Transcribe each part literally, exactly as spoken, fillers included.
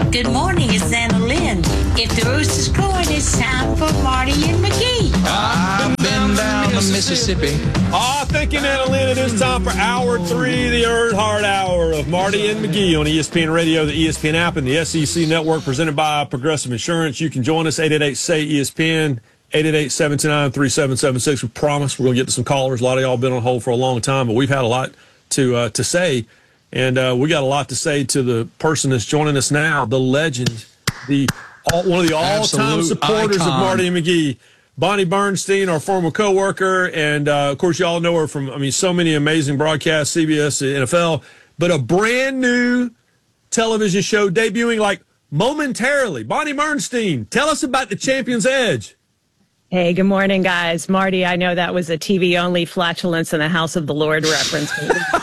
Good morning, it's Anna Lynn. If the rooster's crowing, it's time for Marty and McGee. I've been down the Mississippi. Ah, thank you, Anna Lynn. It is time for hour three, the Earnhardt Hour of Marty and McGee on E S P N Radio, the E S P N app, and the S E C Network, presented by Progressive Insurance. You can join us, eight eight eight, S A Y, E S P N, eight eight eight, seven two nine, three seven seven six. We promise we're going to get to some callers. A lot of y'all have been on hold for a long time, but we've had a lot to uh, to say. And uh, we got a lot to say to the person that's joining us now, the legend, the all, one of the all-time Absolute supporters icon. of Marty and McGee, Bonnie Bernstein, our former coworker, and uh, of course, y'all know her from, I mean, so many amazing broadcasts, C B S, N F L, but a brand new television show debuting like momentarily. Bonnie Bernstein, tell us about the Champion's Edge. Hey, good morning, guys. Marty, I know that was a T V-only flatulence in the House of the Lord reference.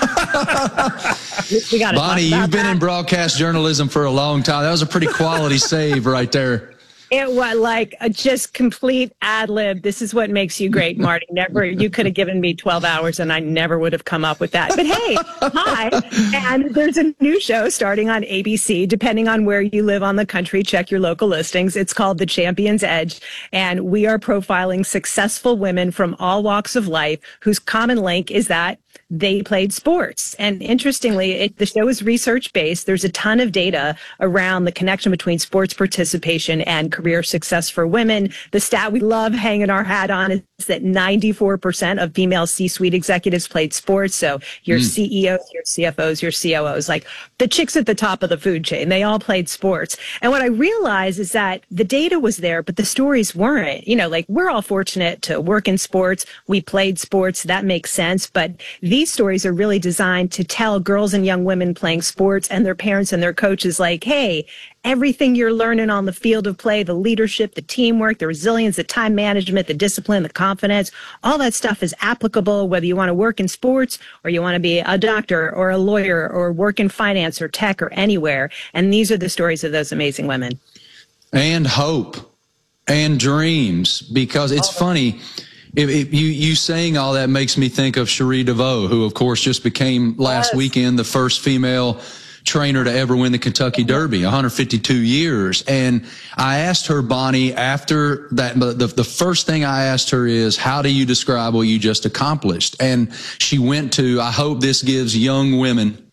we got Bonnie, you've been that. in broadcast journalism for a long time. That was a pretty quality save right there. It was like a just complete ad lib. This is what makes you great, Marty. Never, you could have given me twelve hours and I never would have come up with that. But hey, hi. And there's a new show starting on A B C, depending on where you live on the country. Check your local listings. It's called The Champion's Edge. And we are profiling successful women from all walks of life whose common link is that they played sports. And interestingly, it, the show is research-based. There's a ton of data around the connection between sports participation and career success for women. The stat we love hanging our hat on is that ninety-four percent of female C-suite executives played sports. So your mm. C E Os, your C F Os, your C O Os, like the chicks at the top of the food chain, they all played sports. And what I realized is that the data was there, but the stories weren't. You know, like we're all fortunate to work in sports. We played sports. That makes sense. But these stories are really designed to tell girls and young women playing sports and their parents and their coaches like, hey, everything you're learning on the field of play, the leadership, the teamwork, the resilience, the time management, the discipline, the confidence, all that stuff is applicable whether you want to work in sports or you want to be a doctor or a lawyer or work in finance or tech or anywhere. And these are the stories of those amazing women. And hope and dreams, because it's oh. funny. If, if you, you saying all that makes me think of Cherie DeVoe, who, of course, just became last yes. weekend the first female trainer to ever win the Kentucky Derby, one hundred fifty-two years. And I asked her, Bonnie, after that, the, the first thing I asked her is, how do you describe what you just accomplished? And she went to, I hope this gives young women,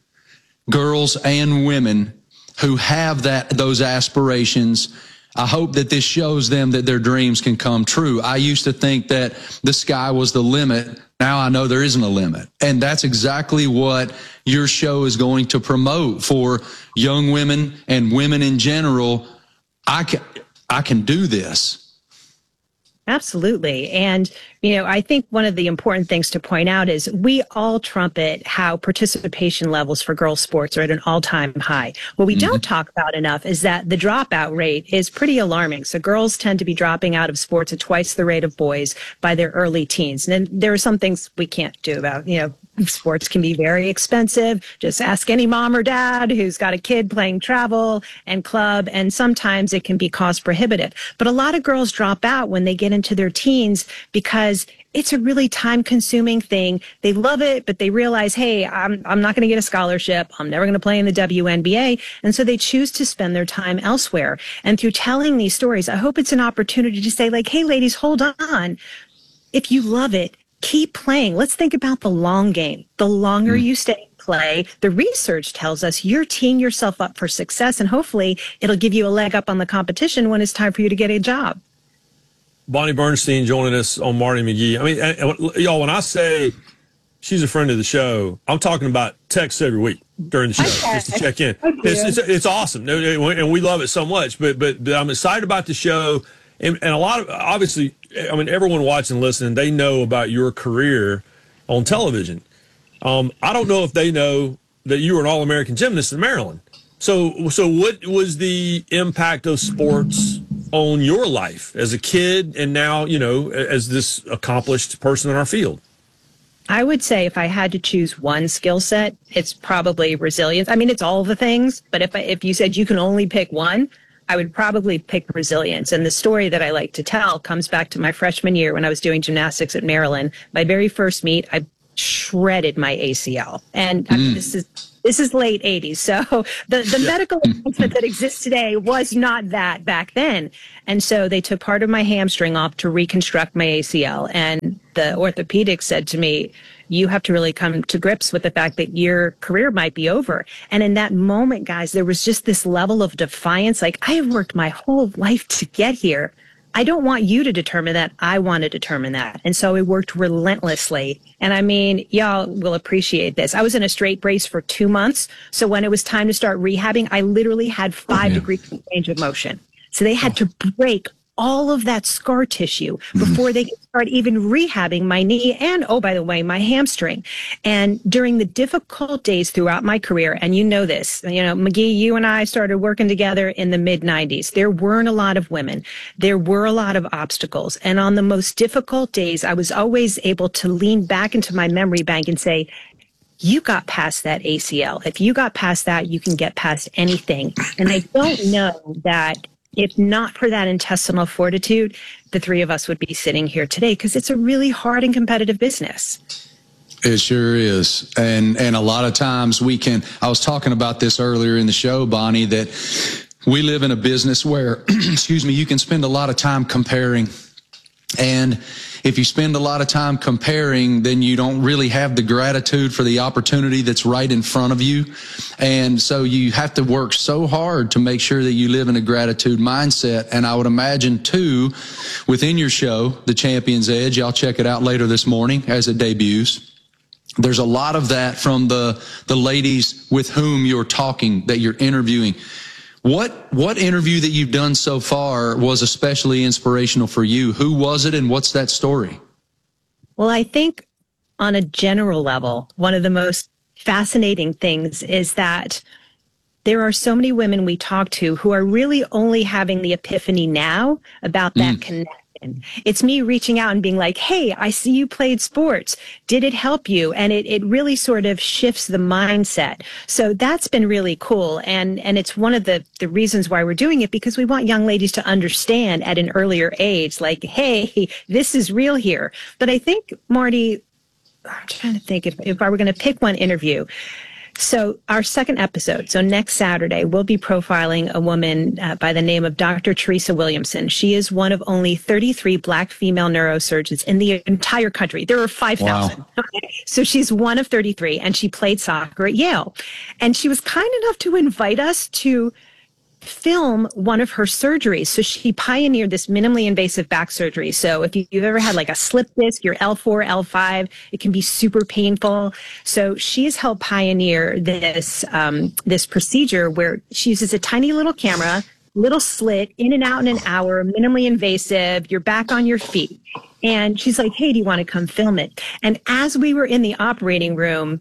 girls and women who have that those aspirations, I hope that this shows them that their dreams can come true. I used to think that the sky was the limit. Now I know there isn't a limit. And that's exactly what your show is going to promote for young women and women in general. I can, I can do this. Absolutely. And, you know, I think one of the important things to point out is we all trumpet how participation levels for girls' sports are at an all-time high. What we mm-hmm. don't talk about enough is that the dropout rate is pretty alarming. So girls tend to be dropping out of sports at twice the rate of boys by their early teens. And then there are some things we can't do about, you know, sports can be very expensive. Just ask any mom or dad who's got a kid playing travel and club, and sometimes it can be cost prohibitive. But a lot of girls drop out when they get into their teens because it's a really time-consuming thing. They love it, but they realize, hey, I'm I'm not going to get a scholarship. I'm never going to play in the W N B A. And so they choose to spend their time elsewhere. And through telling these stories, I hope it's an opportunity to say, like, hey, ladies, hold on. If you love it, keep playing. Let's think about the long game. The longer mm. you stay and play, the research tells us you're teeing yourself up for success, and hopefully it'll give you a leg up on the competition when it's time for you to get a job. Bonnie Bernstein joining us on Marty McGee. I mean, y'all, when I say she's a friend of the show, I'm talking about texts every week during the show okay. just to check in. It's, it's, it's awesome, and we love it so much. But but I'm excited about the show, and, and a lot of, obviously, I mean, everyone watching and listening, they know about your career on television. Um, I don't know if they know that you were an All-American gymnast in Maryland. So, so what was the impact of sports on your life as a kid and now, you know, as this accomplished person in our field? I would say if I had to choose one skill set, it's probably resilience. I mean, it's all the things, but if I, if you said you can only pick one, I would probably pick resilience. And the story that I like to tell comes back to my freshman year when I was doing gymnastics at Maryland. My very first meet, I shredded my A C L. And I mean, this is This is late eighties. So the, the yeah. medical advancement that exists today was not that back then. And so they took part of my hamstring off to reconstruct my A C L. And the orthopedic said to me, you have to really come to grips with the fact that your career might be over. And in that moment, guys, there was just this level of defiance. Like, I have worked my whole life to get here. I don't want you to determine that. I want to determine that. And so I worked relentlessly. And I mean, y'all will appreciate this. I was in a straight brace for two months. So when it was time to start rehabbing, I literally had five oh, yeah. degrees of range of motion. So they had oh. to break all of that scar tissue before they could start even rehabbing my knee and, oh, by the way, my hamstring. And during the difficult days throughout my career, and you know this, you know, McGee, you and I started working together in the mid nineties. There weren't a lot of women. There were a lot of obstacles. And on the most difficult days, I was always able to lean back into my memory bank and say, you got past that A C L. If you got past that, you can get past anything. And I don't know that if not for that intestinal fortitude, the three of us would be sitting here today, because it's a really hard and competitive business. It sure is. And and a lot of times we can, I was talking about this earlier in the show, Bonnie, that we live in a business where, excuse me, you can spend a lot of time comparing. And if you spend a lot of time comparing, then you don't really have the gratitude for the opportunity that's right in front of you. And so you have to work so hard to make sure that you live in a gratitude mindset. And I would imagine, too, within your show, The Champion's Edge, y'all check it out later this morning as it debuts. There's a lot of that from the, the ladies with whom you're talking, that you're interviewing. What what interview that you've done so far was especially inspirational for you? Who was it, and what's that story? Well, I think on a general level, one of the most fascinating things is that there are so many women we talk to who are really only having the epiphany now about that mm. connection. It's me reaching out and being like, hey, I see you played sports. Did it help you? And it, it really sort of shifts the mindset. So that's been really cool. And, and it's one of the, the reasons why we're doing it, because we want young ladies to understand at an earlier age, like, hey, this is real here. But I think, Marty, I'm trying to think if, if I were going to pick one interview. So our second episode, so next Saturday, we'll be profiling a woman uh, by the name of Doctor Teresa Williamson. She is one of only thirty-three Black female neurosurgeons in the entire country. There are five thousand. Wow. So she's one of thirty-three, and she played soccer at Yale. And she was kind enough to invite us to film one of her surgeries. So she pioneered this minimally invasive back surgery. So if you've ever had like a slip disc, your L four, L five, it can be super painful. So she has helped pioneer this, um, this procedure where she uses a tiny little camera, little slit, in and out in an hour, minimally invasive, you're back on your feet. And she's like, hey, do you want to come film it? And as we were in the operating room,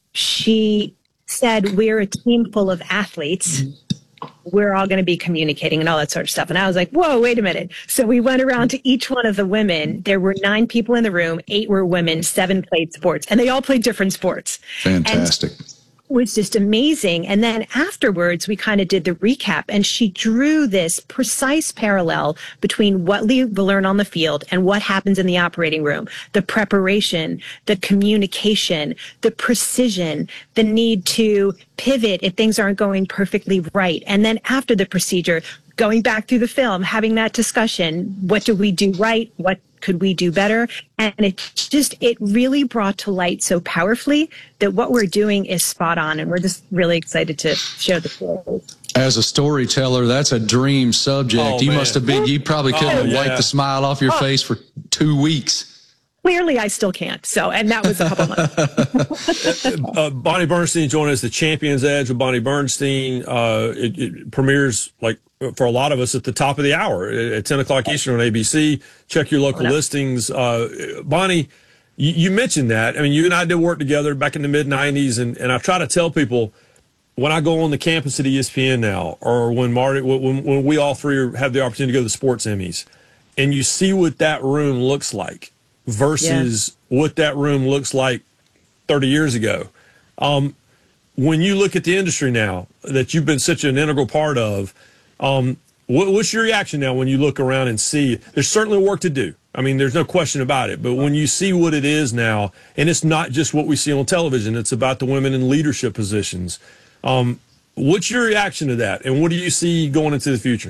she said, we're a team full of athletes. We're all going to be communicating and all that sort of stuff. And I was like, whoa, wait a minute. So we went around to each one of the women. There were nine people in the room. Eight were women. Seven played sports. And they all played different sports. Fantastic. And it was just amazing. And then afterwards, we kind of did the recap. And she drew this precise parallel between what we learn on the field and what happens in the operating room. The preparation, the communication, the precision, the need to pivot if things aren't going perfectly right. And then after the procedure, going back through the film, having that discussion, what do we do right? What could we do better? And it just, it really brought to light so powerfully that what we're doing is spot on. And we're just really excited to share the story. As a storyteller, that's a dream subject. Oh, you man. must have been, you probably couldn't oh, have yeah. wiped the smile off your oh. face for two weeks. Clearly, I still can't. So, and that was a couple months. uh, Bonnie Bernstein joined us, The Champion's Edge with Bonnie Bernstein. Uh, it, it premieres, like, for a lot of us, at the top of the hour at ten o'clock Eastern on A B C. Check your local listings. Uh, Bonnie, you, you mentioned that. I mean, you and I did work together back in the mid nineties, and, and I try to tell people when I go on the campus at E S P N now, or when Marty, when, when we all three have the opportunity to go to the sports Emmys, and you see what that room looks like versus yeah. what that room looks like thirty years ago. Um, when you look at the industry now that you've been such an integral part of, um, what, what's your reaction now when you look around and see there's certainly work to do? I mean, there's no question about it. But when you see what it is now, and it's not just what we see on television, it's about the women in leadership positions. Um, what's your reaction to that? And what do you see going into the future?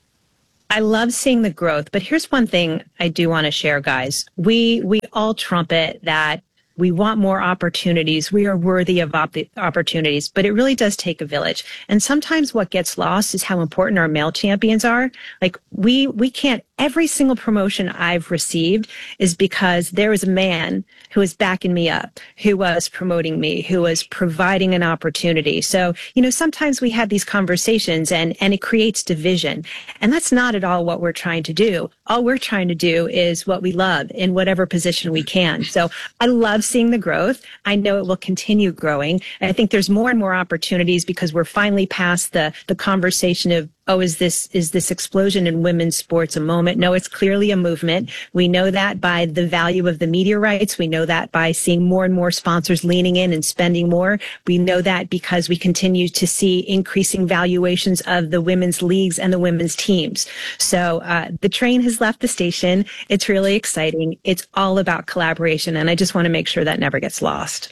I love seeing the growth, but here's one thing I do want to share, guys. We we all trumpet that we want more opportunities. We are worthy of op- opportunities, but it really does take a village. And sometimes what gets lost is how important our male champions are. Like we, we can't, every single promotion I've received is because there was a man who was backing me up, who was promoting me, who was providing an opportunity. So, you know, sometimes we have these conversations and, and it creates division. And that's not at all what we're trying to do. All we're trying to do is what we love in whatever position we can. So I love seeing the growth. I know it will continue growing. And I think there's more and more opportunities because we're finally past the, the conversation of, oh, is this, is this explosion in women's sports a moment? No, it's clearly a movement. We know that by the value of the media rights. We know that by seeing more and more sponsors leaning in and spending more. We know that because we continue to see increasing valuations of the women's leagues and the women's teams. So uh, the train has left the station. It's really exciting. It's all about collaboration. And I just want to make sure that never gets lost.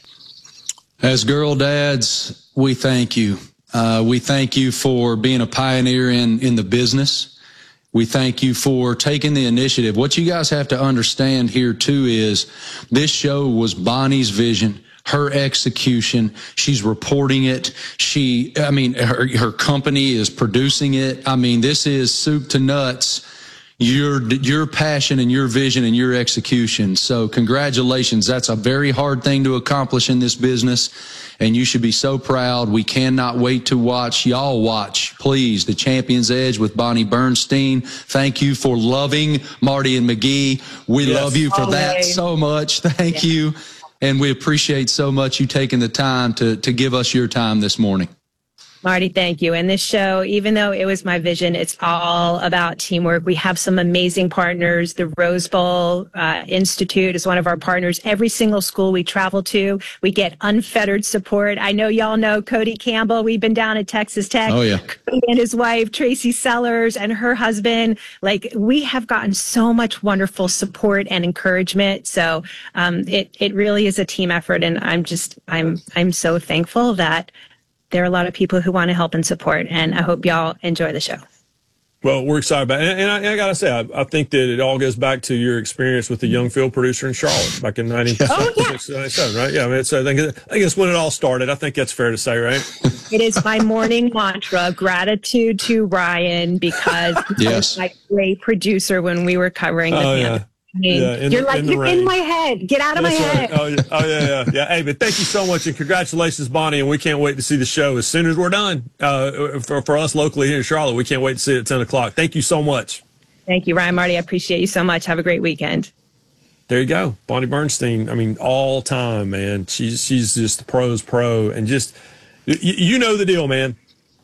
As girl dads, we thank you. Uh, we thank you for being a pioneer in, in the business. We thank you for taking the initiative. What you guys have to understand here too is this show was Bonnie's vision, her execution. She's reporting it. She, I mean, her, her company is producing it. I mean, this is soup to nuts. Your, your passion and your vision and your execution. So congratulations. That's a very hard thing to accomplish in this business. And you should be so proud. We cannot wait to watch. Y'all watch, please, The Champion's Edge with Bonnie Bernstein. Thank you for loving Marty and McGee. We yes. love you for Always. that so much. Thank yeah. you. And we appreciate so much you taking the time to, to give us your time this morning. Marty, thank you. And this show, even though it was my vision, it's all about teamwork. We have some amazing partners. The Rose Bowl uh, Institute is one of our partners. Every single school we travel to, we get unfettered support. I know y'all know Cody Campbell. We've been down at Texas Tech. Oh, yeah. Cody and his wife, Tracy Sellers, and her husband. Like, we have gotten so much wonderful support and encouragement. So um, it, it really is a team effort. And I'm just, I'm, I'm so thankful that there are a lot of people who want to help and support, and I hope y'all enjoy the show. Well, we're excited about it. And, and, I, and I got to say, I, I think that it all goes back to your experience with the young field producer in Charlotte back in nineteen ninety-six, oh, yeah. ninety-seven, right? Yeah, I mean, it's, I, think, I think it's when it all started. I think that's fair to say, right? It is my morning mantra, gratitude to Ryan, because he yes. was my great producer when we were covering the oh, Panthers. Yeah. Yeah, in you're the, like, in you're in my head. Get out of That's my right. head. Oh, yeah. oh, yeah, yeah. Yeah. Hey, but thank you so much, and congratulations, Bonnie, and we can't wait to see the show as soon as we're done. Uh, for, for us locally here in Charlotte, we can't wait to see it at ten o'clock. Thank you so much. Thank you, Ryan, Marty. I appreciate you so much. Have a great weekend. There you go. Bonnie Bernstein, I mean, all time, man. She's, she's just the pro's pro, and just, you, you know the deal, man.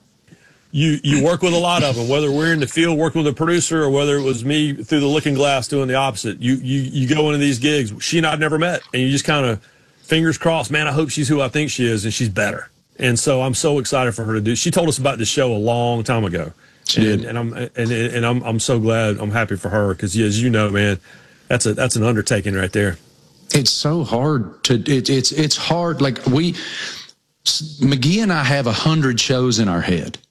You you work with a lot of them, whether we're in the field working with a producer or whether it was me through the looking glass doing the opposite. You you you go into these gigs, she and I've never met, and you just kind of fingers crossed, man, I hope she's who I think she is, and she's better. And so I'm so excited for her to do. She told us about this show a long time ago. She did. And, and I'm and and I'm I'm so glad, I'm happy for her, because as you know, man, that's a that's an undertaking right there. It's so hard to it, it's it's hard. Like we McGee and I have a hundred shows in our head.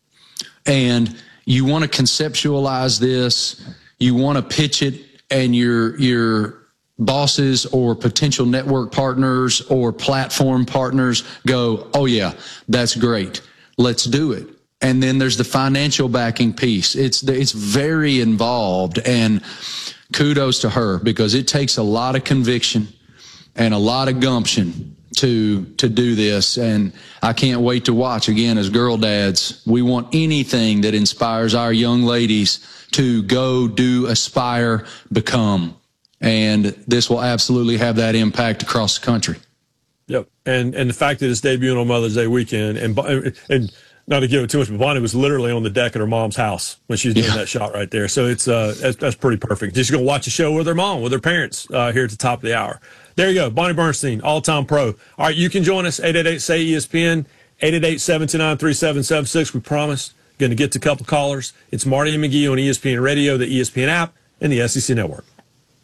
And you want to conceptualize this, you want to pitch it, and your your bosses or potential network partners or platform partners go, oh yeah, that's great, let's do it. And then there's the financial backing piece. It's it's very involved, and kudos to her, because it takes a lot of conviction and a lot of gumption to to do this. And I can't wait to watch. Again, as girl dads, we want anything that inspires our young ladies to go, do, aspire, become. And this will absolutely have that impact across the country. Yep. And and the fact that it's debuting on Mother's Day weekend, and and not to give it too much, but Bonnie was literally on the deck at her mom's house when she was doing yeah. that shot right there. So it's uh that's, that's pretty perfect. Just gonna watch a show with her mom, with her parents uh, here at the top of the hour. There you go, Bonnie Bernstein, all-time pro. All right, you can join us, eight eight eight, S A Y, E S P N, eight eight eight, seven two nine, three seven seven six. We promise. Going to get to a couple callers. It's Marty and McGee on E S P N Radio, the E S P N app, and the S E C Network.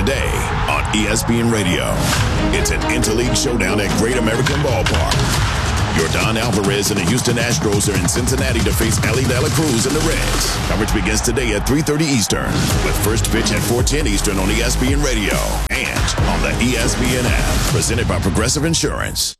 today on E S P N Radio. It's an interleague showdown at Great American Ballpark. Yordan Alvarez and the Houston Astros are in Cincinnati to face Ellie De La Cruz and the Reds. Coverage begins today at three thirty Eastern, with first pitch at four ten Eastern on E S P N Radio and on the E S P N app. Presented by Progressive Insurance.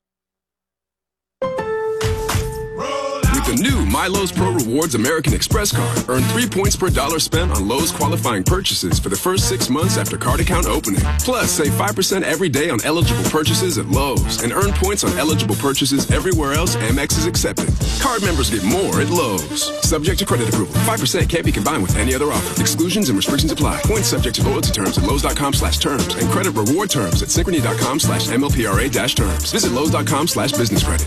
With the new MyLowe's Pro Rewards American Express card, earn three points per dollar spent on Lowe's qualifying purchases for the first six months after card account opening. Plus, save five percent every day on eligible purchases at Lowe's and earn points on eligible purchases everywhere else Amex is accepted. Card members get more at Lowe's. Subject to credit approval. five percent can't be combined with any other offer. Exclusions and restrictions apply. Points subject to loyalty terms at Lowe's.com slash terms and credit reward terms at Synchrony.com slash MLPRA dash terms. Visit Lowe's.com slash business credit.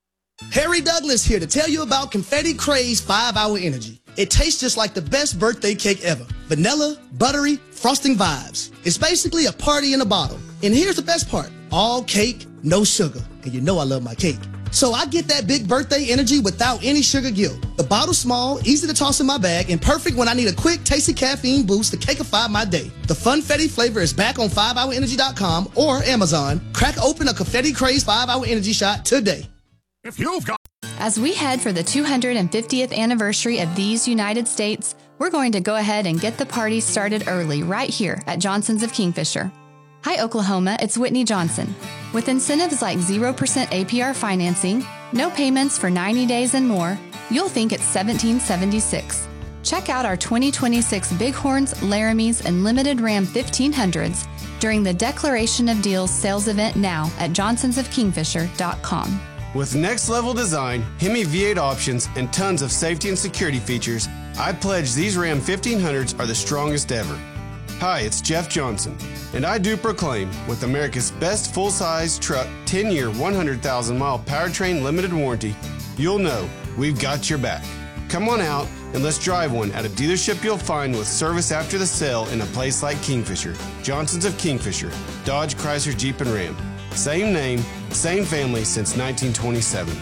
Harry Douglas here to tell you about Confetti Craze five hour Energy. It tastes just like the best birthday cake ever. Vanilla, buttery, frosting vibes. It's basically a party in a bottle. And here's the best part. All cake, no sugar. And you know I love my cake. So I get that big birthday energy without any sugar guilt. The bottle's small, easy to toss in my bag, and perfect when I need a quick, tasty caffeine boost to cake-ify my day. The Funfetti flavor is back on five hour energy dot com or Amazon. Crack open a Confetti Craze five hour Energy shot today. If you've got As we head for the two hundred fiftieth anniversary of these United States, we're going to go ahead and get the party started early right here at Johnson's of Kingfisher. Hi, Oklahoma, it's Whitney Johnson. With incentives like zero percent A P R financing, no payments for ninety days and more, you'll think it's seventeen seventy-six. Check out our twenty twenty-six Bighorns, Laramies, and Limited Ram fifteen hundreds during the Declaration of Deals sales event now at johnsons of kingfisher dot com. With next-level design, Hemi V eight options, and tons of safety and security features, I pledge these Ram fifteen hundreds are the strongest ever. Hi, it's Jeff Johnson, and I do proclaim, with America's best full-size truck ten year, one hundred thousand mile powertrain limited warranty, you'll know we've got your back. Come on out and let's drive one at a dealership you'll find with service after the sale in a place like Kingfisher. Johnson's of Kingfisher, Dodge, Chrysler, Jeep, and Ram. Same name, same family since nineteen twenty-seven.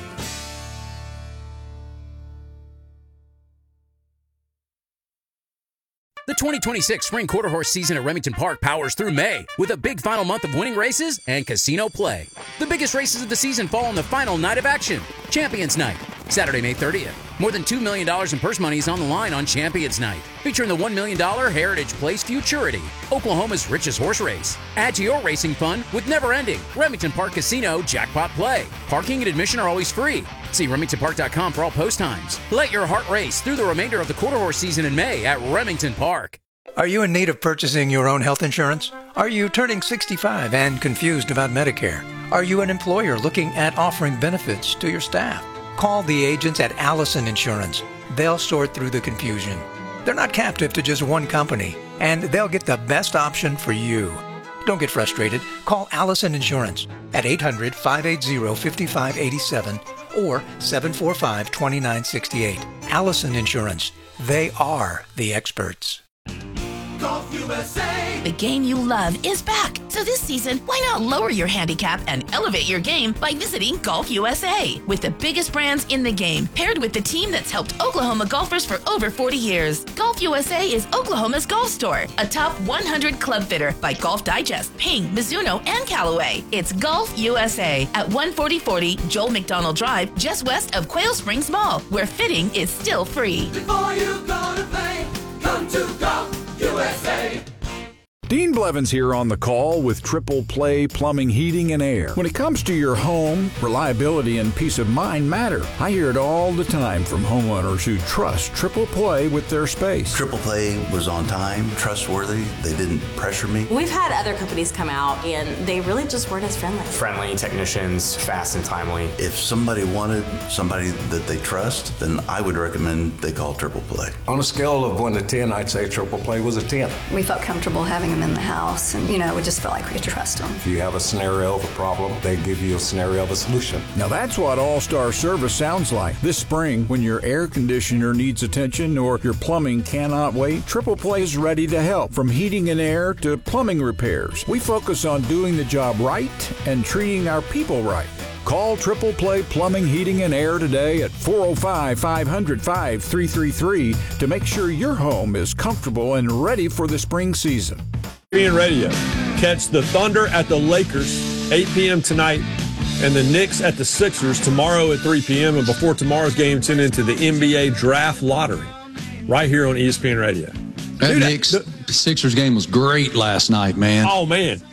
The twenty twenty-six Spring Quarter Horse season at Remington Park powers through May with a big final month of winning races and casino play. The biggest races of the season fall on the final night of action, Champions Night, Saturday, May thirtieth. More than two million dollars in purse money is on the line on Champions Night, featuring the one million dollars Heritage Place Futurity, Oklahoma's richest horse race. Add to your racing fun with never-ending Remington Park Casino Jackpot Play. Parking and admission are always free. See remington park dot com for all post times. Let your heart race through the remainder of the quarter horse season in May at Remington Park. Are you in need of purchasing your own health insurance? Are you turning sixty-five and confused about Medicare? Are you an employer looking at offering benefits to your staff? Call the agents at Allison Insurance. They'll sort through the confusion. They're not captive to just one company, and they'll get the best option for you. Don't get frustrated. Call Allison Insurance at eight hundred, five eight zero, five five eight seven or seven four five, two nine six eight. Allison Insurance. They are the experts. Golf U S A! The game you love is back. So this season, why not lower your handicap and elevate your game by visiting Golf U S A? With the biggest brands in the game, paired with the team that's helped Oklahoma golfers for over forty years. Golf U S A is Oklahoma's golf store, a top one hundred club fitter by Golf Digest, Ping, Mizuno, and Callaway. It's Golf U S A at one forty forty Joel McDonald Drive, just west of Quail Springs Mall, where fitting is still free. Before you go to play, come to Golf U S A. Dean Blevins here on the call with Triple Play Plumbing, Heating, and Air. When it comes to your home, reliability and peace of mind matter. I hear it all the time from homeowners who trust Triple Play with their space. Triple Play was on time, trustworthy. They didn't pressure me. We've had other companies come out, and they really just weren't as friendly. Friendly technicians, fast and timely. If somebody wanted somebody that they trust, then I would recommend they call Triple Play. On a scale of one to ten, I'd say Triple Play was a ten. We felt comfortable having them in the house, and you know, we just felt like we could trust them. If you have a scenario of a problem, they give you a scenario of a solution. Now that's what All-Star Service sounds like. This spring, when your air conditioner needs attention or your plumbing cannot wait, Triple Play is ready to help. From heating and air to plumbing repairs, we focus on doing the job right and treating our people right. Call Triple Play Plumbing, Heating, and Air today at four oh five, five hundred, five three three three to make sure your home is comfortable and ready for the spring season. P N Radio. Catch the Thunder at the Lakers, eight p.m. tonight, and the Knicks at the Sixers tomorrow at three p.m. And before tomorrow's game, tune into the N B A Draft Lottery right here on E S P N Radio. That Dude, Knicks Sixers game was great last night, man. Oh, man.